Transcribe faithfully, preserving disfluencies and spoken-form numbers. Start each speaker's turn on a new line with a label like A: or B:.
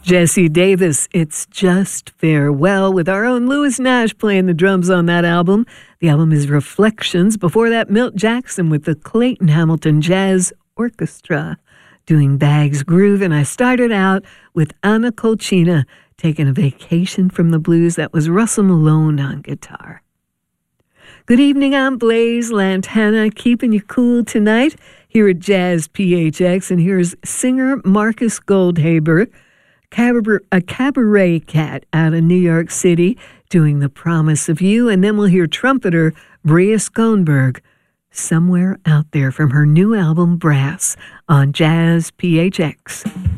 A: Jesse Davis, It's Just Farewell, with our own Louis Nash playing the drums on that album. The album is Reflections. Before that, Milt Jackson with the Clayton Hamilton Jazz Orchestra doing Bags Groove. And I started out with Anna Colchina taking a vacation from the blues. That was Russell Malone on guitar. Good evening, I'm Blaze Lantana, keeping you cool tonight here at Jazz P H X. And here's singer Marcus Goldhaber, Cabaret, a cabaret cat out of New York City, doing The Promise of You. And then we'll hear trumpeter Bria Schoenberg, Somewhere Out There, from her new album Brass on Jazz P H X.